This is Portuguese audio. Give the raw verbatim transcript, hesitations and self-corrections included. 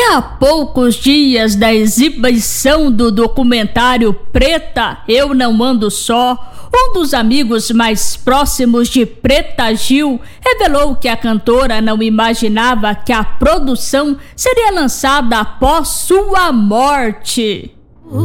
A poucos dias da exibição do documentário Preta, Eu Não Ando Só, um dos amigos mais próximos de Preta Gil revelou que a cantora não imaginava que a produção seria lançada após sua morte.